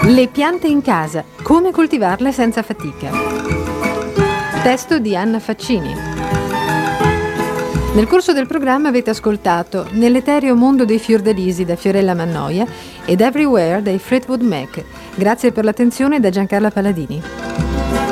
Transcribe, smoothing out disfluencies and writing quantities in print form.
Le piante in casa, come coltivarle senza fatica. Testo di Anna Faccini. Nel corso del programma avete ascoltato Nell'etereo mondo dei fiordalisi da Fiorella Mannoia ed Everywhere dei Fleetwood Mac. Grazie per l'attenzione da Giancarla Paladini.